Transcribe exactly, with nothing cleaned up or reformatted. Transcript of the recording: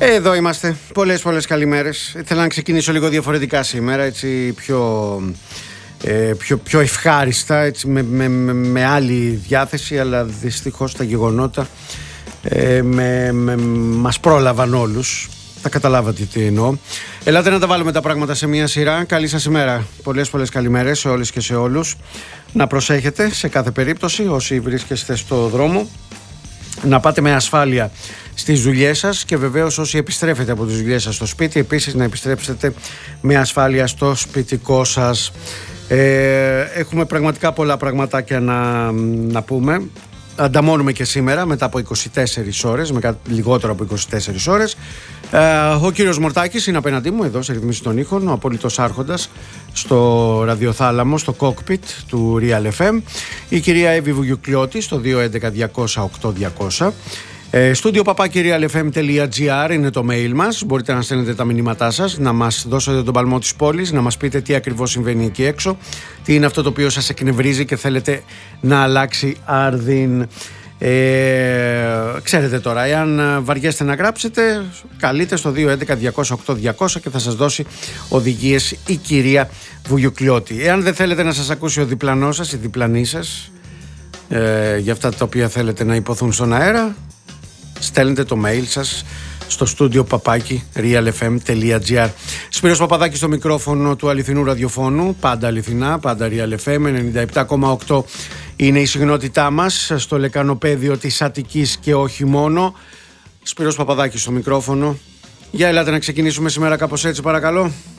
Εδώ είμαστε. Πολλές πολλές καλημέρες. Ήθελα να ξεκινήσω λίγο διαφορετικά σήμερα, έτσι πιο, ε, πιο, πιο ευχάριστα, έτσι, με, με, με, με άλλη διάθεση, αλλά δυστυχώς τα γεγονότα ε, με, με, μας πρόλαβαν όλους. Θα καταλάβατε τι εννοώ. Ελάτε να τα βάλουμε τα πράγματα σε μια σειρά. Καλή σας ημέρα. Πολλές πολλές καλημέρες σε όλες και σε όλους. Να προσέχετε σε κάθε περίπτωση όσοι βρίσκεστε στο δρόμο. Να πάτε με ασφάλεια στις δουλειές σας και βεβαίως όσοι επιστρέφετε από τις δουλειές σας στο σπίτι, επίσης να επιστρέψετε με ασφάλεια στο σπιτικό σας. Ε, έχουμε πραγματικά πολλά πραγματάκια να, να πούμε. Ανταμώνουμε και σήμερα μετά από είκοσι τέσσερις ώρες, με κάτι λιγότερο από είκοσι τέσσερις ώρες. Ε, ο κύριος Μορτάκης είναι απέναντί μου εδώ σε ρυθμίσεις των ήχων, ο απόλυτος άρχοντας στο ραδιοθάλαμο, στο cockpit του Real εφ εμ. Η κυρία Εύη Βουγιουκλιώτη στο δύο έντεκα διακόσια οκτώ διακόσια. Στούντιο παπάκι real f m τελεία g r είναι το mail μας. Μπορείτε να στέλνετε τα μηνύματά σας, να μας δώσετε τον παλμό της πόλης, να μας πείτε τι ακριβώς συμβαίνει εκεί έξω, τι είναι αυτό το οποίο σας εκνευρίζει και θέλετε να αλλάξει άρδιν. Ε, ξέρετε τώρα, εάν βαριέστε να γράψετε, καλείτε στο δύο έντεκα διακόσια οκτώ διακόσια και θα σας δώσει οδηγίες η κυρία Βουγιουκλιώτη. Εάν δεν θέλετε να σας ακούσει ο διπλανός σας, η διπλανή σας, ε, για αυτά τα οποία θέλετε να υποθούν στον αέρα, στέλνετε το mail σας στο στούντιο παπάκι real f m τελεία g r. Σπύρος Παπαδάκης στο μικρόφωνο του αληθινού ραδιοφώνου, πάντα αληθινά, πάντα Real εφ εμ. ενενήντα επτά κόμμα οκτώ είναι η συχνότητά μας στο λεκανοπέδιο της Αττικής και όχι μόνο. Σπύρος Παπαδάκης στο μικρόφωνο. Για ελάτε να ξεκινήσουμε σήμερα κάπως έτσι, παρακαλώ.